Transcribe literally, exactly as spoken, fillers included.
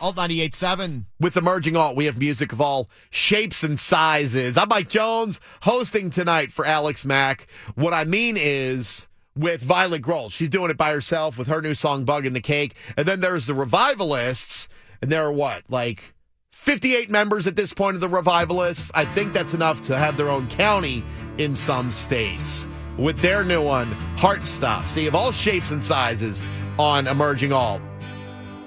Alt ninety-eight point seven. With Emerging Alt, we have music of all shapes and sizes. I'm Mike Jones, hosting tonight for Alex Mack. What I mean is, with Violet Grohl, she's doing it by herself with her new song, Bug in the Cake. And then there's the Revivalists, and there are what, like fifty-eight members at this point of the Revivalists? I think that's enough to have their own county in some states. With their new one, Heart Stops. They have all shapes and sizes on Emerging Alt.